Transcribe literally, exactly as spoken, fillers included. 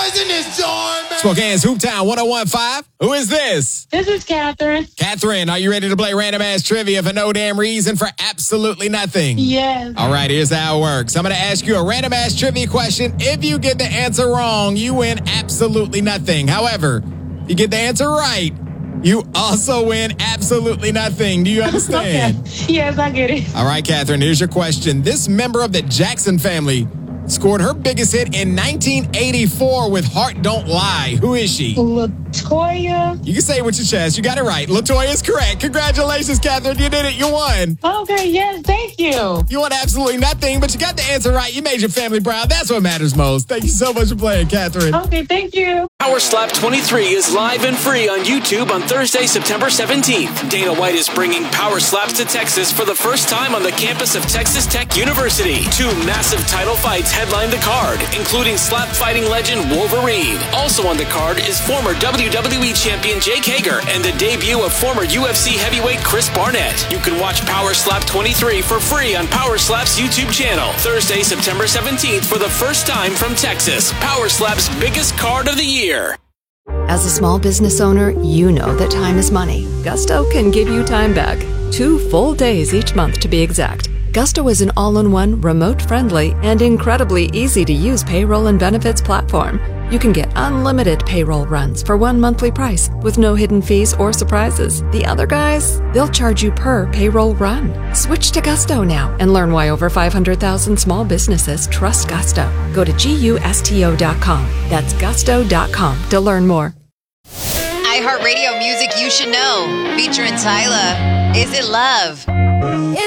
boys in this joint, man. Spokane's Hooptown one oh one point five. Who is this? This is Catherine. Catherine, are you ready to play random ass trivia for no damn reason for absolutely nothing? Yes. All right, here's how it works. I'm going to ask you a random ass trivia question. If you get the answer wrong, you win absolutely nothing. However, if you get the answer right, you also win absolutely nothing. Do you understand? Okay. Yes, I get it. All right, Catherine, here's your question. This member of the Jackson family scored her biggest hit in nineteen eighty-four with Heart Don't Lie. Who is she? LaToya. You can say it with your chest. You got it right. LaToya is correct. Congratulations, Catherine. You did it. You won. Okay, yes, thank you. You won absolutely nothing, but you got the answer right. You made your family proud. That's what matters most. Thank you so much for playing, Catherine. Okay, thank you. Power Slap twenty-three is live and free on YouTube on Thursday, September seventeenth. Dana White is bringing Power Slaps to Texas for the first time on the campus of Texas Tech University. Two massive title fights headline the card, including slap fighting legend Wolverine. Also on the card is former W W E champion Jake Hager and the debut of former U F C heavyweight Chris Barnett. You can watch Power Slap twenty-three for free on Power Slap's YouTube channel. Thursday, September seventeenth for the first time from Texas. Power Slap's biggest card of the year. As a small business owner, you know that time is money. Gusto can give you time back. Two full days each month to be exact. Gusto is an all-in-one, remote-friendly, and incredibly easy-to-use payroll and benefits platform. You can get unlimited payroll runs for one monthly price with no hidden fees or surprises. The other guys, they'll charge you per payroll run. Switch to Gusto now and learn why over five hundred thousand small businesses trust Gusto. Go to gusto dot com. That's gusto dot com to learn more. iHeartRadio music you should know. Featuring Tyla. Is It Love?